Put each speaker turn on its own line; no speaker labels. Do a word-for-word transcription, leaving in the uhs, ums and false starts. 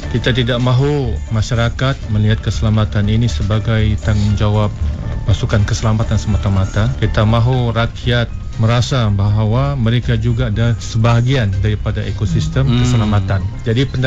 Kita tidak mahu masyarakat melihat keselamatan ini sebagai tanggungjawab pasukan keselamatan semata-mata. Kita mahu rakyat merasa bahawa mereka juga ada sebahagian daripada ekosistem hmm. keselamatan. Jadi